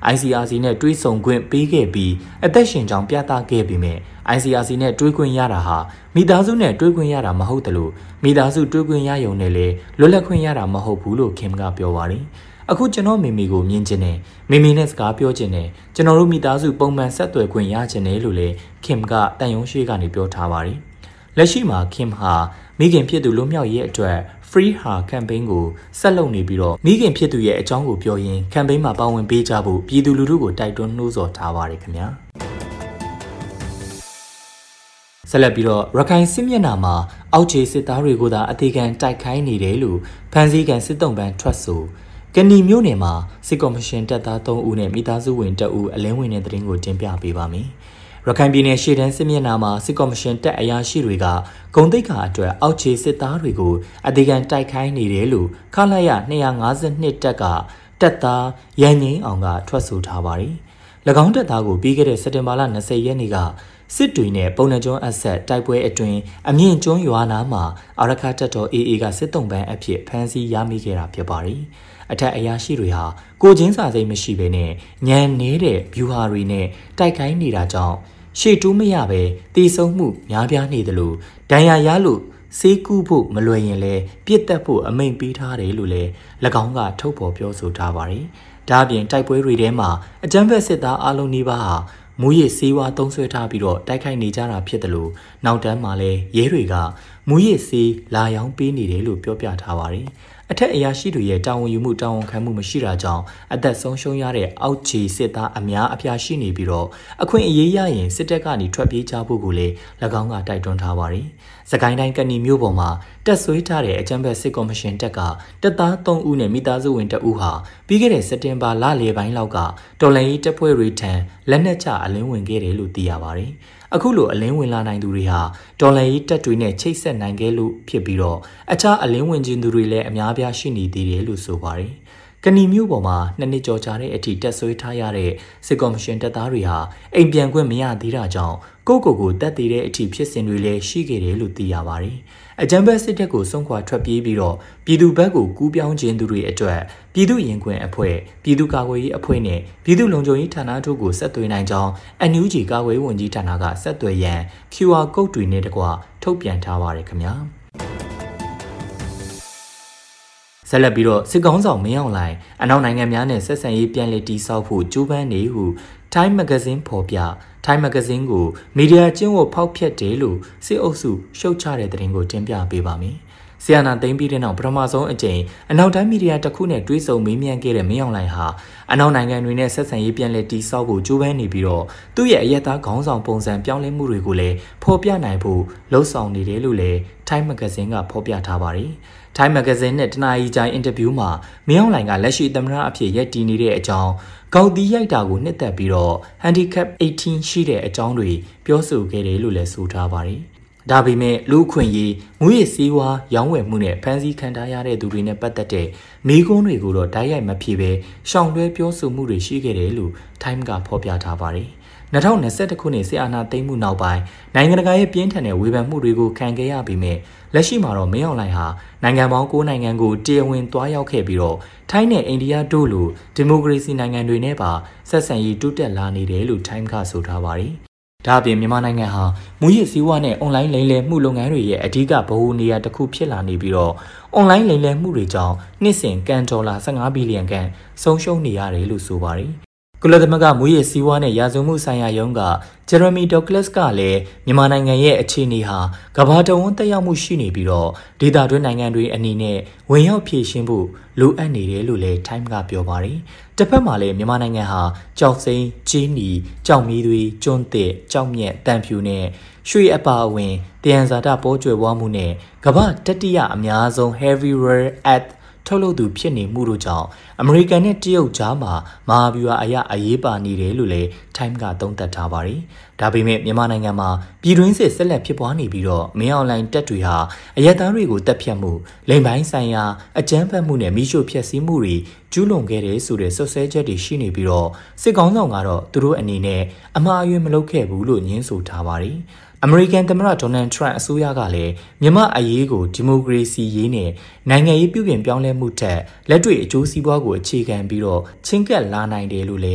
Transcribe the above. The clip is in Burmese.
ICRC နဲ့တွေးဆုံခွင့်ပေးခဲ့ပြီးအသက်ရှင်ကြောင်းပြသခဲ့ပေမဲ့ ICRC နဲ့တွေးခွင့်ရတာဟာမိသားစုနဲ့တွေးခွင့်ရတာမဟုတ်တယ်လို့မိသားစုတွေးခွင့်ရရုံနဲ့လေလွတ်လပ်ခွင့်ရတာမဟုတ်ဘူးလို့ခင်ကပြောပါတယ်အခုကျွန်တော်မိမိကိုမြင်ချင်တယ်မိမိနဲ့စကားပြောချင်တယ်ကျွန်တော်တို့မိသားစုပုံမှန်ဆက်သွယ်ခွင့်ရချင်တယ်လို့လေခင်ကတန်ယုံရှိကနေပြောထားပါတယ်လက်ရှိမှာခင်ဟာမိခင်ဖြစ်သူလွတ်မြောက်ရေးအတွက် Free Her campaign ကိုဆက်လုပ်နေပြီးတော့မိခင်ဖြစ်သူရဲ့အကြောင်းကိုပြောရင်း campaign မှာပါဝင်ပေးကြဖို့ပြည်သူလူထုကိုတိုက်တွန်းနှိုးဆော်ထားပါတယ်ခင်ဗျာဆက်လက်ပြီးတော့ရခိုင်စစ်မျက်နှာမှာအောက်ခြေစစ်သားတွေကိုသာအသေးခံတိုက်ခိုင်းနေတယ်လို့ဖန်စီကန်စစ်တုံးပန်းထွက်ဆိုကဏီမြို့နယ်မှာစစ်ကော်မရှင်တပ်သား3ဦးနဲ့မိသားစုဝင်2ဦးအလင်းဝင်တဲ့တဲ့တင်ကိုတင်ပြပေးပါမယ်ရခိုင်ပြည်နယ်ရှေ့တန်းစစ်မျက်နှာမှာစစ်ကော်မရှင်တပ်အရာရှိတွေကဂုံတိတ်ခါအတွက်အောက်ခြေစစ်သားတွေကိုအသေးခံတိုက်ခိုင်းနေတယ်လို့ခလာရ252တပ်ကတပ်သားရန်ငင်းအောင်ကထွက်ဆိုထားပါတယ်၎င်းတပ်သားကိုပြီးခဲ့တဲ့စက်တင်ဘာလ20ရက်နေ့ကစစ်တွေနဲ့ပုံနှကျွန်းအဆက်တိုက်ပွဲအတွင်းအမြင့်ကျွန်းရွာနာမှာအာရခတပ်တော် AA ကစစ်တုံးပန်းအဖြစ်ဖမ်းဆီးရမိခဲ့တာဖြစ်ပါတယ်အထက်အရာရှိတွေဟာကိုချင်းစာစိတ်မရှိဘဲနဲ့ညံနေတဲ့ဗျူဟာတွေနဲ့တိုက်ခိုင်းနေတာကြောင့်ရှေ့တူးမရပဲတီဆုံးမှုများပြားနေတယ်လို့ဒဏ်ရာရလို့စေးကူးဖို့မလွယ်ရင်လည်းပြစ်တက်ဖို့အမိန့်ပေးထားတယ်လို့လည်း၎င်းကထုတ်ဖော်ပြောဆိုထားပါတယ်ဒါအပြင်တိုက်ပွဲတွေထဲမှာအကြမ်းဖက်စစ်သားအလုံးနီးပါးဟာမူရစ်စေးဝါးသုံးဆွဲထားပြီးတော့တိုက်ခိုက်နေကြတာဖြစ်တယ်လို့နောက်တန်းမှာလည်းရဲတွေကမူရစ်စေးလာရောင်းပေးနေတယ်လို့ပြောပြထားပါတယ်အထက်အရာရှိတွေရဲ့တာဝန်ယူမှုတာဝန်ခံမှုမရှိတာကြောင့်အသက်ဆုံးရှုံးရတဲ့အောက်ခြေစစ်သားအများအပြားရှိနေပြီးတော့အခွင့်အရေးရရင်စစ်တပ်ကနေထွက်ပြေးကြဖို့ကိုလည်း၎င်းကတိုက်တွန်းထားပါတယ်။စကိုင်းတိုင်းကဏီမြို့ပေါ်မှာတက်ဆွေးထားတဲ့အကြမ်းဖက်စစ်ကော်မရှင်တပ်ကတပ်သား3ဦးနဲ့မိသားစုဝင်2ဦးဟာပြီးခဲ့တဲ့စက်တင်ဘာလလယ်ပိုင်းလောက်ကတော်လှန်ရေးတပ်ဖွဲ့တွေထံလက်နက်ချအလင်းဝင်ခဲ့တယ်လို့သိရပါတယ်။အခုလိုအလင်းဝင်လာနိုင်သူတွေဟာတော်လှန်ရေးတပ်တွေနဲ့ချိတ်ဆက်နိုင်ခဲ့လို့ဖြစ်ပြီးတော့အခြားအလင်းဝင်ခြင်းသူတွေလည်းအများပြားရှိနေသေးတယ်လို့ဆိုပါတယ်။ကဏီမျိုးပေါ်မှာ2နှစ်ကျော်ကြာတဲ့အထိတက်ဆွေးထားရတဲ့စစ်ကော်မရှင်တပ်သားတွေဟာအိမ်ပြန်ခွင့်မရသေးတာကြောင့်ကိုတက်သေးတဲ့အထိဖြစ်စဉ်တွေလည်းရှိခဲ့တယ်လို့သိရပါတယ်။အကြမ်းဖက်စစ်တပ်ကိုဆုံးခွာထွက်ပြေးပြီးတော့ပြည်သူဘက်ကိုကူးပြောင်းခြင်းသူတွေအတွက်ပြည်သူရင်ခွင်အဖွဲ့ပြည်သူ့ကာကွယ်ရေးအဖွဲ့နဲ့ပြည်သူ့လုံခြုံရေးဌာနတို့ကိုဆက်သွယ်နိုင်ကြောင်း NUG ကာကွယ်ရေးဝန်ကြီးဌာနကဆက်သွယ်ရန် QR code တွေနဲ့တကွထုတ်ပြန်ထားပါတယ်ခင်ဗျာဆက်လက်ပြီးတော့စစ်ကောင်းဆောင်မင်းအောင်လှိုင်အနောက်နိုင်ငံများနဲ့ဆက်ဆံရေးပြန်လည်တည်ဆောက်ဖို့ကြိုးပမ်းနေဟု Time Magazine ဖော်ပြ Time Magazine ကိုမီဒီယာကျင်းဝတ်ဖောက်ဖျက်တယ်လို့စစ်အုပ်စုရှုတ်ချတဲ့သတင်းကိုတင်ပြပေးပါမယ်။ဆီယနာသိမ်းပြီးတဲ့နောက်ပထမဆုံးအကြိမ်အနောက်တိုင်းမီဒီယာတစ်ခုနဲ့တွဲဆုံမေးမြန်းခဲ့တဲ့မင်းအောင်လှိုင်ဟာအနောက်နိုင်ငံတွေနဲ့ဆက်ဆံရေးပြန်လည်တည်ဆောက်ဖို့ကြိုးပမ်းနေပြီးတော့သူ့ရဲ့အရက်သားခေါင်းဆောင်ပုံစံပြောင်းလဲမှုတွေကိုလည်းဖော်ပြနိုင်ဖို့လှုံ့ဆော်နေတယ်လို့လည်း Time Magazine ကဖော်ပြထားပါတယ်။ Time Magazine နဲ့တနအီကြာအင်တာဗျူးမှာမင်းအောင်လှိုင်ကလက်ရှိသမ္မတအဖြစ်ရပ်တည်နေတဲ့အကြောင်းကောက်တီးရိုက်တာကိုနှစ်သက်ပြီးတော့ handicap 18ရှိတဲ့အကြောင်းတွေပြောဆိုခဲ့တယ်လို့လည်းဆိုထားပါတယ်။ဒါပေမဲ့လူခွင့်ရေးမူရစ်စည်းဝါးရောင်းဝယ်မှုနဲ့ဖမ်းဆီးခံထားရတဲ့သူတွေနဲ့ပတ်သက်တဲ့မိကွန်းတွေကိုတော့တိုက်ရိုက်မဖြေပဲရှောင်လွှဲပြောဆိုမှုတွေရှိခဲ့တယ်လို့ Time ကဖော်ပြထားပါတယ်။2021ခုနှစ်စစ်အာဏာသိမ်းမှုနောက်ပိုင်းနိုင်ငံတကာရဲ့ပြင်းထန်တဲ့ဝေဖန်မှုတွေကိုခံခဲ့ရပြီးမြဲလက်ရှိမှာတော့မင်းအောင်လှိုင်ဟာနိုင်ငံပေါင်း9နိုင်ငံကိုတရားဝင်သွားရောက်ခဲ့ပြီးတော့ထိုင်းနဲ့အိန္ဒိယတို့လိုဒီမိုကရေစီနိုင်ငံတွေနဲ့ပါဆက်ဆံရေးတိုးတက်လာနေတယ်လို့ Time ကဆိုထားပါတယ်။ဒါ့အပြင်မြန်မာနိုင်ငံဟာမူရစ်စည်းဝါးနဲ့အွန်လိုင်းလိမ်လည်မှုလုပ်ငန်းတွေရဲ့အဓိကဗဟိုနေရာတစ်ခုဖြစ်လာနေပြီးတော့အွန်လိုင်းလိမ်လည်မှုတွေကြောင့်နှစ်စဉ်ကန်ဒေါ်လာ15ဘီလီယံခန့်ဆုံးရှုံးနေရတယ်လို့ဆိုပါတယ်။ကုလသမဂ္ဂမူရစ်စည်းဝါးနဲ့ရာဇဝတ်မှုဆိုင်ရာရုံးကဂျယ်ရမီဒေါကလတ်ကလည်းမြန်မာနိုင်ငံရဲ့အခြေအနေဟာကမ္ဘာတဝန်းသက်ရောက်မှုရှိနေပြီးတော့ဒေသတွင်းနိုင်ငံတွေအနေနဲ့ဝင်ရောက်ဖြည့်ရှင်းဖို့လိုအပ်နေတယ်လို့လည်း Time ကပြောပါတယ်။တစ်ဖက်မှာလည်းမြန်မာနိုင်ငံဟာကြောက်စိမ်း၊ကြေးနီ၊ကြောက်မီးသွေး၊ကျွန်းသစ်၊ကြောက်မြက်၊တန်ဖြူနဲ့ရွှေအပါအဝင်တယံဇာတပေါ်ကျွယ်ဝမှုနဲ့ကမ္ဘာတတိယအများဆုံး heavy rare earthထုတ်လုပ်သူဖြစ်နေမှုတို့ကြောင့်အမေရိကန်နဲ့တရုတ်ကြားမှာမဟာဗျူဟာအရေးပါနေတယ်လို့လည်း Time ကသုံးသပ်ထားပါတယ်။ဒါပေမဲ့မြန်မာနိုင်ငံမှာပြည်တွင်းစစ်ဆက်လက်ဖြစ်ပွားနေပြီးတော့မင်းအောင်လှိုင်တပ်တွေဟာအရက်သားတွေကိုတပ်ဖြတ်မှုလိမ်ပိုင်းဆိုင်ရာအကြမ်းဖက်မှုနဲ့မိရှုဖျက်ဆီးမှုတွေကျူးလွန်ခဲ့တဲ့ဆိုတဲ့ဆွဆွဲချက်တွေရှိနေပြီးတော့စစ်ကောင်းဆောင်ကတော့သူတို့အနေနဲ့အမှားအယွင်းမလုပ်ခဲ့ဘူးလို့ညင်းဆိုထားပါတယ်။အမေရိကန်သမ္မတဒေါ်နယ်ထရန့်အစိုးရကလည်းမြန်မာအရေးကိုဒီမိုကရေစီရေးနဲ့နိုင်ငံရေးပြုပြင်ပြောင်းလဲမှုထက်လက်တွေ့အကျိုးစီးပွားကိုအခြေခံပြီးတော့ချင်းကပ်လာနိုင်တယ်လို့